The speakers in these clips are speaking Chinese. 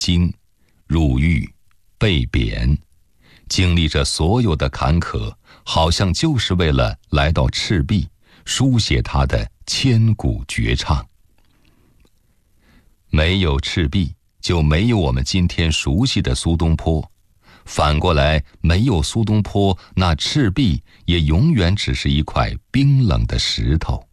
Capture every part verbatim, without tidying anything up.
京、入狱、被贬，经历着所有的坎坷，好像就是为了来到赤壁，书写他的千古绝唱。没有赤壁，就没有我们今天熟悉的苏东坡。反过来，没有苏东坡，那赤壁也永远只是一块冰冷的石头。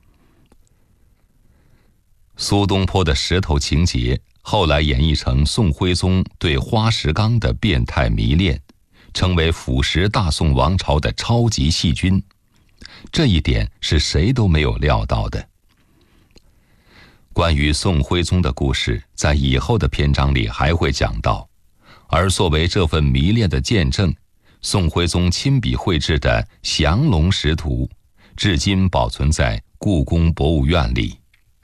苏东坡的石头情节后来演绎成宋徽宗对花石纲的变态迷恋，成为腐蚀大宋王朝的超级细菌。这一点是谁都没有料到的。关于宋徽宗的故事，在以后的篇章里还会讲到，而作为这份迷恋的见证，宋徽宗亲笔绘制的《降龙石图》至今保存在故宫博物院里。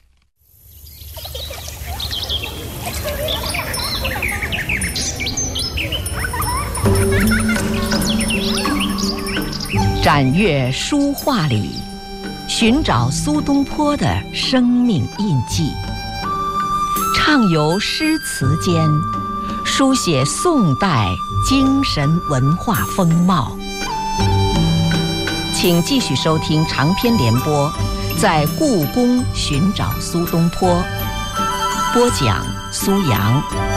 展阅书画里，寻找苏东坡的生命印记，畅游诗词间，书写宋代精神文化风貌。请继续收听长篇联播《在故宫寻找苏东坡》，播讲苏阳。